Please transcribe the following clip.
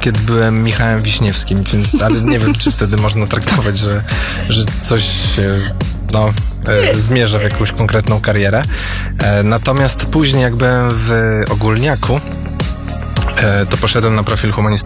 kiedy byłem Michałem Wiśniewskim, więc, ale nie wiem, czy wtedy można traktować, że coś zmierza w jakąś konkretną karierę. Natomiast później, jak byłem w ogólniaku, to poszedłem na profil humanistyczny